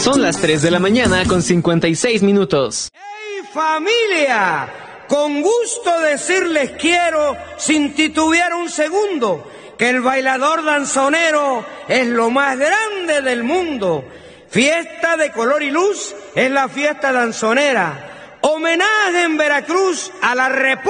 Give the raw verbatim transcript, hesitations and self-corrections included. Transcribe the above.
Son las tres de la mañana con cincuenta y seis minutos. ¡Hey, familia! Con gusto decirles quiero, sin titubear un segundo, que el bailador danzonero es lo más grande del mundo. Fiesta de color y luz es la fiesta danzonera. Homenaje en Veracruz a la República.